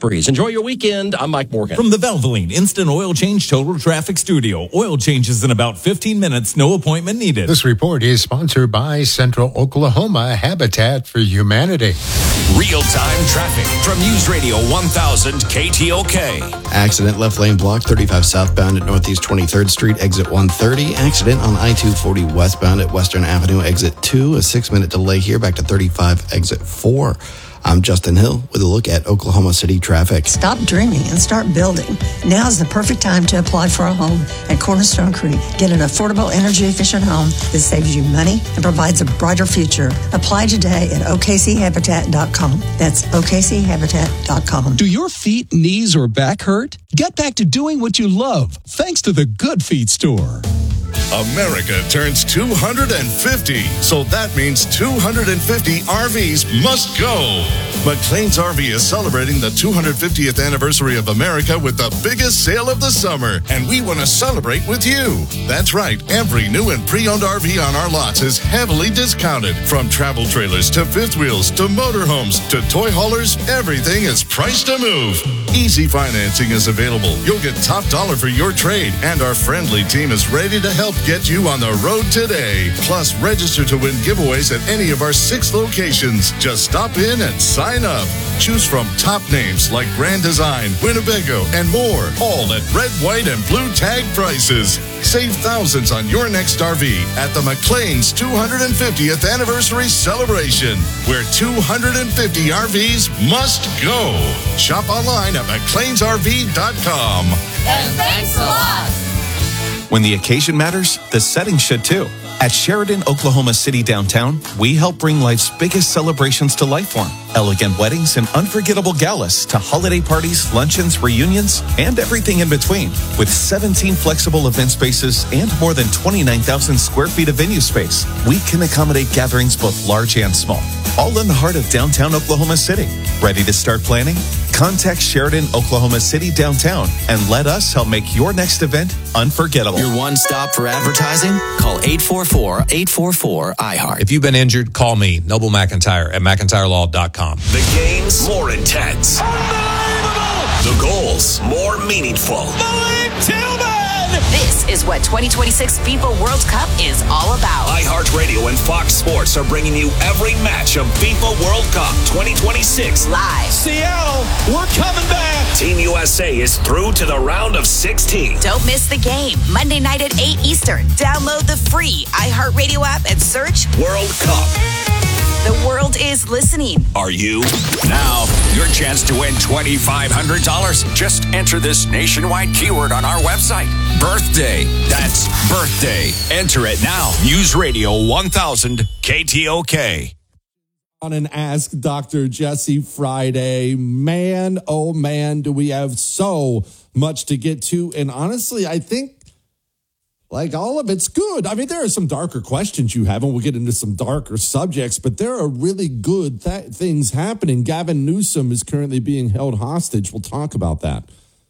Breeze. Enjoy your weekend. I'm Mike Morgan. From the Valvoline Instant Oil Change Total Traffic Studio. Oil changes in about 15 minutes. No appointment needed. This report is sponsored by Central Oklahoma Habitat for Humanity. Real-time traffic from News Radio 1000 KTOK. Accident left lane blocked 35 southbound at Northeast 23rd Street, exit 130. Accident on I-240 westbound at Western Avenue, exit 2. A 6-minute delay here back to 35, exit 4. I'm Justin Hill with a look at Oklahoma City traffic. Stop dreaming and start building. Now is the perfect time to apply for a home at Cornerstone Creek. Get an affordable, energy-efficient home that saves you money and provides a brighter future. Apply today at OKCHabitat.com. That's OKCHabitat.com. Do your feet, knees, or back hurt? Get back to doing what you love thanks to the Good Feet store. America turns 250, so that means 250 RVs must go. McLean's RV is celebrating the 250th anniversary of America with the biggest sale of the summer, and we want to celebrate with you. That's right, every new and pre-owned RV on our lots is heavily discounted. From travel trailers to fifth wheels to motorhomes to toy haulers, everything is priced to move. Easy financing is available. You'll get top dollar for your trade, and our friendly team is ready to help get you on the road today. Plus, register to win giveaways at any of our 6 locations. Just stop in and sign up. Choose from top names like Grand Design, Winnebago, and more, all at red, white, and blue tag prices. Save thousands on your next RV at the McLean's 250th anniversary celebration, where 250 RVs must go. Shop online at McLeansRV.com. And thanks a lot. When the occasion matters, the setting should too. At Sheridan Oklahoma City Downtown, we help bring life's biggest celebrations to life form. Elegant weddings and unforgettable galas to holiday parties, luncheons, reunions, and everything in between. With 17 flexible event spaces and more than 29,000 square feet of venue space, we can accommodate gatherings both large and small. All in the heart of downtown Oklahoma City. Ready to start planning? Contact Sheridan Oklahoma City Downtown and let us help make your next event unforgettable. Your one stop for advertising? Call 844-844-IHEART. If you've been injured, call me, Noble McIntyre at McIntyreLaw.com. The game's more intense. The goals more meaningful. This is what 2026 FIFA World Cup is all about. iHeartRadio and Fox Sports are bringing you every match of FIFA World Cup 2026 live. Seattle, we're coming back. Team USA is through to the round of 16. Don't miss the game. Monday night at 8 Eastern. Download the free iHeartRadio app and search World Cup. The world is listening. Are you? Now, your chance to win $2,500. Just enter this nationwide keyword on our website. Birthday. That's birthday. Enter it now. News Radio 1000 KTOK. On an Ask Dr. Jesse Friday. Man, oh man, do we have so much to get to. And honestly, I think like all of it's good. I mean, there are some darker questions you have, and we'll get into some darker subjects, but there are really good things happening. Gavin Newsom is currently being held hostage. We'll talk about that.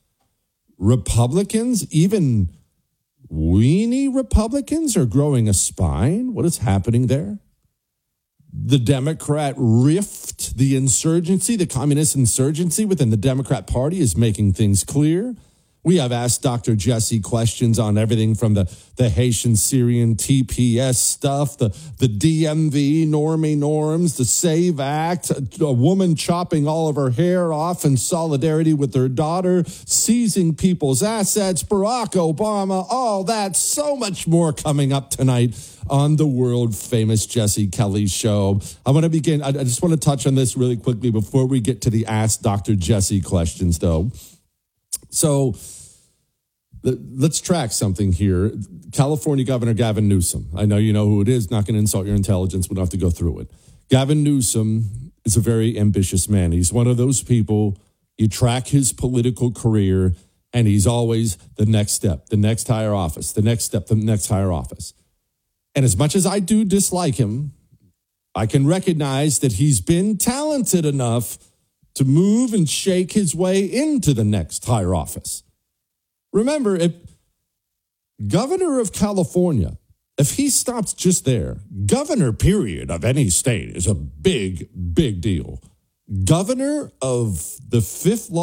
Republicans, even weenie Republicans, are growing a spine. What is happening there? The Democrat rift, the insurgency, the communist insurgency within the Democrat Party is making things clear. We have asked Dr. Jesse questions on everything from the Haitian-Syrian TPS stuff, the DMV, normie norms, the SAVE Act, a woman chopping all of her hair off in solidarity with her daughter, seizing people's assets, Barack Obama, all that, so much more coming up tonight on the world-famous Jesse Kelly Show. I want to begin. I just want to touch on this really quickly before we get to the Ask Dr. Jesse questions, though. So let's track something here. California Governor Gavin Newsom. I know you know who it is. Not going to insult your intelligence. We don't have to go through it. Gavin Newsom is a very ambitious man. He's one of those people, you track his political career, and he's always the next step, the next higher office, the next step, the next higher office. And as much as I do dislike him, I can recognize that he's been talented enough to move and shake his way into the next higher office. Remember, if governor of California, if he stops just there, governor period of any state is a big, big deal. Governor of the fifth